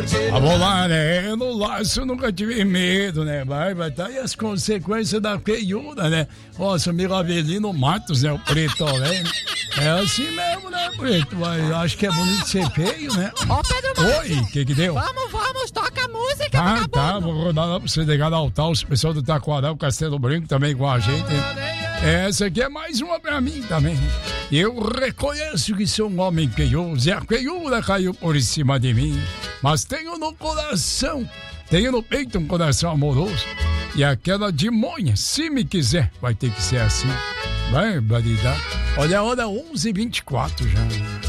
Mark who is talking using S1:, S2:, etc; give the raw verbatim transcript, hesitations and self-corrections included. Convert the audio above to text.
S1: Ah, vou lá, né? No laço eu nunca tive medo, né? Vai, vai tá aí as consequências da feiura, né? Nossa, amigo Avelino Matos, né? O preto, né? É assim mesmo, né, preto? Vai, acho que é bonito ser feio, né?
S2: Ô, Pedro Márcio.
S1: Oi, o que que deu?
S2: Vamos, vamos, toca a música,
S1: Tá,
S2: vagabundo.
S1: tá, vou rodar lá pra você ligar no altar, o pessoal do Taquaral, Castelo Branco também com a gente. Essa aqui é mais uma pra mim também. Eu reconheço que sou um homem feioso e a feiura caiu por cima de mim, mas tenho no coração, tenho no peito um coração amoroso. E aquela demônia, se me quiser, vai ter que ser assim. Barbaridade. Olha a hora onze e vinte e quatro já.